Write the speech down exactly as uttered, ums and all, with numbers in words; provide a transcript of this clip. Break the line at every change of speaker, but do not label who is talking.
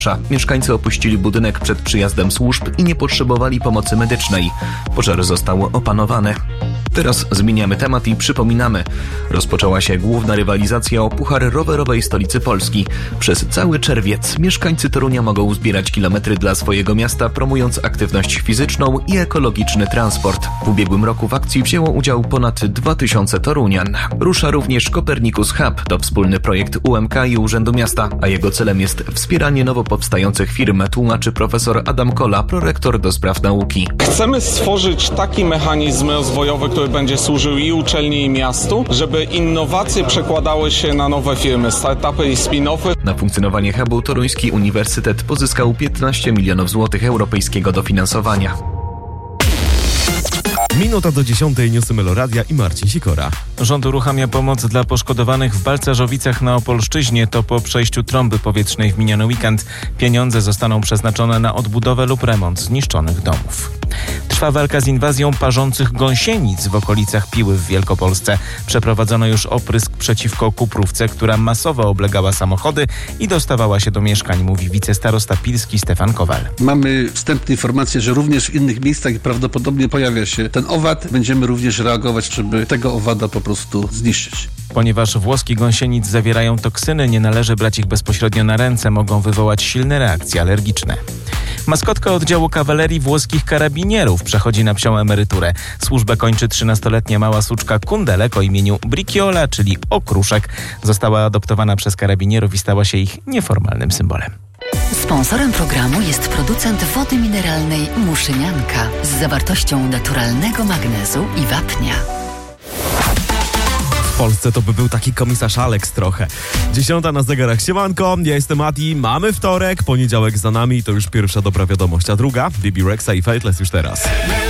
Mieszkańcy opuścili budynek przed przyjazdem służb i nie potrzebowali pomocy medycznej. Pożar został opanowany. Teraz zmieniamy temat i przypominamy. Rozpoczęła się główna rywalizacja o puchar rowerowej stolicy Polski. Przez cały czerwiec mieszkańcy Torunia mogą zbierać kilometry dla swojego miasta, promując aktywność fizyczną i ekologiczny transport. W ubiegłym roku w akcji wzięło udział ponad dwa tysiące Torunian. Rusza również Copernicus Hub. To wspólny projekt U M K i Urzędu Miasta, a jego celem jest wspieranie nowo powstających firm, tłumaczy profesor Adam Kola, prorektor do spraw nauki.
Chcemy stworzyć taki mechanizm rozwojowy, który będzie służył i uczelni, i miastu, żeby innowacje przekładały się na nowe firmy, startupy i spin-offy.
Na funkcjonowanie hubu Toruński Uniwersytet pozyskał piętnaście milionów złotych europejskiego dofinansowania.
Minuta do dziesiątej, newsy Meloradia i Marcin Sikora.
Rząd uruchamia pomoc dla poszkodowanych w Balcarzowicach na Opolszczyźnie. To po przejściu trąby powietrznej w miniony weekend. Pieniądze zostaną przeznaczone na odbudowę lub remont zniszczonych domów. Trwa walka z inwazją parzących gąsienic w okolicach Piły w Wielkopolsce. Przeprowadzono już oprysk przeciwko kuprówce, która masowo oblegała samochody i dostawała się do mieszkań, mówi wicestarosta pilski Stefan Kowal.
Mamy wstępne informacje, że również w innych miejscach prawdopodobnie pojawia się ten owad. Będziemy również reagować, żeby tego owada po prostu zniszczyć.
Ponieważ włoski gąsienic zawierają toksyny, nie należy brać ich bezpośrednio na ręce, mogą wywołać silne reakcje alergiczne. Maskotka oddziału kawalerii włoskich karabinierów przechodzi na psią emeryturę. Służbę kończy trzynastoletnia mała suczka Kundelek o imieniu Briciola, czyli okruszek. Została adoptowana przez karabinierów i stała się ich nieformalnym symbolem.
Sponsorem programu jest producent wody mineralnej Muszynianka z zawartością naturalnego magnezu i wapnia.
W Polsce to by był taki komisarz Alex trochę. Dziesiąta na zegarach. Siemanko, ja jestem Adi, mamy wtorek, poniedziałek za nami, to już pierwsza dobra wiadomość, a druga, Bibi Rexa i Fateless już teraz.